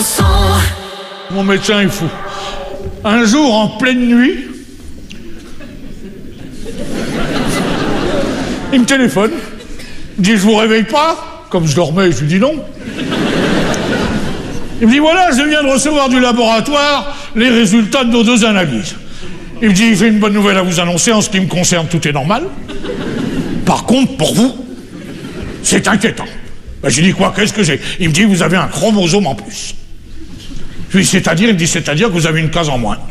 chanson. Mon médecin est fou. Un jour, en pleine nuit, il me téléphone. Il me dit, je vous réveille pas? Comme je dormais, je lui dis non. Il me dit, voilà, je viens de recevoir du laboratoire les résultats de nos 2 analyses. Il me dit, j'ai une bonne nouvelle à vous annoncer, en ce qui me concerne, tout est normal. Par contre, pour vous, c'est inquiétant. Ben, j'ai dit, quoi, qu'est-ce que j'ai? Il me dit, vous avez un chromosome en plus. Je lui dis, c'est-à-dire? Il me dit, c'est-à-dire que vous avez une case en moins.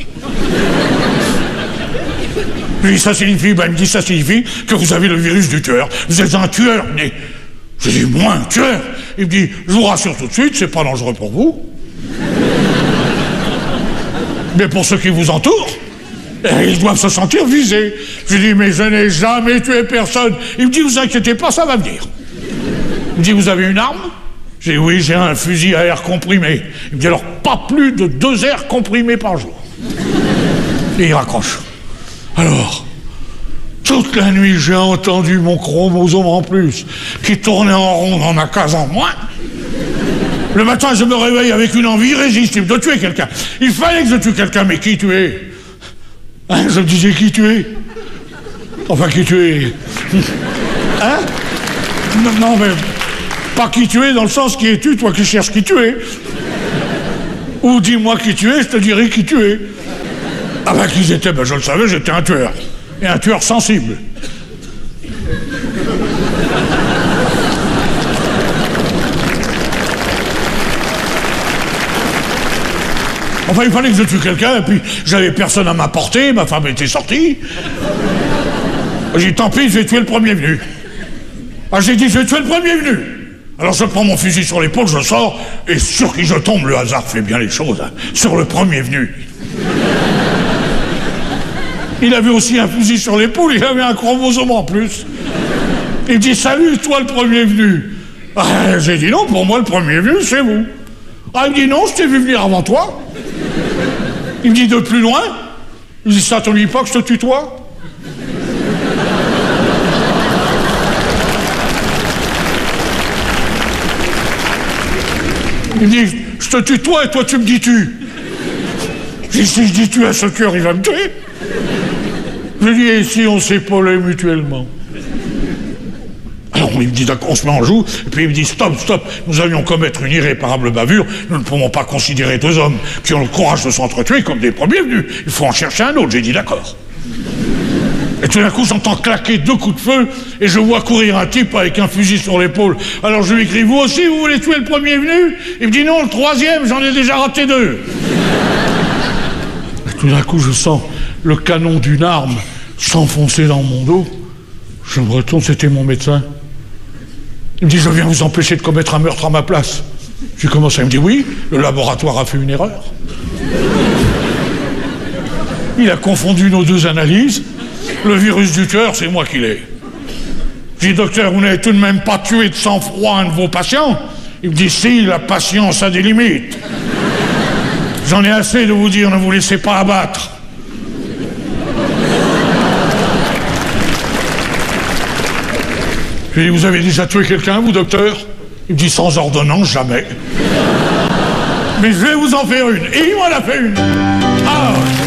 Je lui dis, ça signifie? Ben, il me dit, ça signifie que vous avez le virus du tueur. Vous êtes un tueur, né. Je lui dis, moi, un tueur? Il me dit, je vous rassure tout de suite, c'est pas dangereux pour vous. Mais pour ceux qui vous entourent, ils doivent se sentir visés. Je lui dis, mais je n'ai jamais tué personne. Il me dit, vous inquiétez pas, ça va venir. Il me dit, vous avez une arme? J'ai dit, oui, j'ai un fusil à air comprimé. Il me dit, alors, pas plus de 2 airs comprimés par jour. Et il raccroche. Alors, toute la nuit, j'ai entendu mon chromosome en plus, qui tournait en rond dans ma case en moins. Le matin, je me réveille avec une envie irrésistible de tuer quelqu'un. Il fallait que je tue quelqu'un, mais qui tuer? Hein, je me disais, qui tuer? Enfin, qui tuer? Hein? Non, mais pas qui tuer dans le sens qui es-tu, toi qui cherches qui tuer. Ou dis-moi qui tu es, je te dirai qui tu es. Ah ben qui j'étais? Ben je le savais, j'étais un tueur. Et un tueur sensible. Enfin, il fallait que je tue quelqu'un, et puis j'avais personne à m'apporter, ma femme était sortie. J'ai dit, tant pis, je vais tuer le premier venu. Ah, j'ai dit, je vais tuer le premier venu. Alors je prends mon fusil sur l'épaule, je sors, et sur qui je tombe, le hasard fait bien les choses, hein, sur le premier venu. Il avait aussi un fusil sur l'épaule, il avait un chromosome en plus. Il me dit, salut, toi le premier venu. Ah, j'ai dit, non, pour moi le premier venu, c'est vous. Ah, il me dit, non, je t'ai vu venir avant toi. Il me dit, de plus loin. Il me dit, ça te dit pas que je te tutoie? Il me dit, je te tutoie et toi tu me dis tu. Je dis, si je dis tu à ce cœur, il va me tuer. Je lui dis, et si on s'épaulait mutuellement? Alors il me dit, d'accord, on se met en joue, et puis il me dit, stop, nous allions commettre une irréparable bavure, nous ne pouvons pas considérer 2 hommes qui ont le courage de s'entretuer comme des premiers venus. Il faut en chercher un autre. J'ai dit, d'accord. Et tout d'un coup, j'entends claquer 2 coups de feu, et je vois courir un type avec un fusil sur l'épaule. Alors je lui crie, vous aussi, vous voulez tuer le premier venu? Il me dit, non, le 3e, j'en ai déjà raté 2. Et tout d'un coup, je sens le canon d'une arme s'enfoncer dans mon dos. Je me retourne, c'était mon médecin. Il me dit, je viens vous empêcher de commettre un meurtre à ma place. Je commence à me dire, oui, le laboratoire a fait une erreur. Il a confondu nos 2 analyses. Le virus du tueur, c'est moi qui l'ai. Je dis, docteur, vous n'avez tout de même pas tué de sang-froid un de vos patients? Il me dit, si, la patience a des limites. J'en ai assez de vous dire, ne vous laissez pas abattre. Je lui dis, vous avez déjà tué quelqu'un, vous, docteur? Il me dit, sans ordonnance, jamais. Mais je vais vous en faire une. Et il m'en a fait une. Ah